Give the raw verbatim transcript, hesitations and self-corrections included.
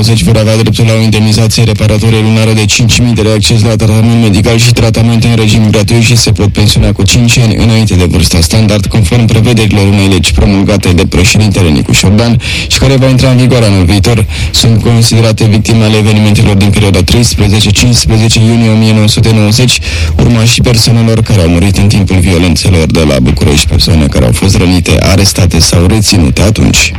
vor avea dreptul la o indemnizație reparatorie lunară de cinci mii de lei, acces la tratament medical și tratamente în regim gratuit și se pot pensiona cu cinci ani înainte de vârsta standard, conform prevederilor unei legi promulgate de președintele Nicu Șordan și care va intra în vigoare anul viitor. Sunt considerate victime ale evenimentelor din perioada treisprezece cincisprezece iunie o mie nouă sute nouăzeci, urmașii persoanelor care au murit în timpul violențelor de la București, persoane care au fost rănite, arestate sau reținute atunci.